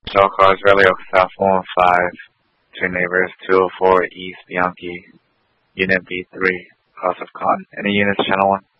Shell cars Relio South 115, two neighbors 204 East Bianchi, Unit B3, House of Con. Any units, Channel 1?